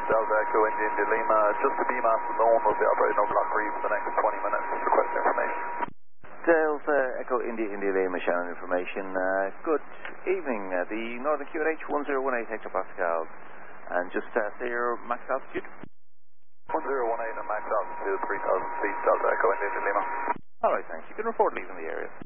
Delta Echo India India Lima, just the B-master known will be operating over Loch Reeve for the next 20 minutes. Request information. Delta Echo India India Lima, Shannon information. Good evening. The Northern QNH 1018 hectopascals. And just say your max altitude. 1018 and max altitude 3,000 feet, Delta Echo India India Lima. Alright, thanks. You can report leaving the area.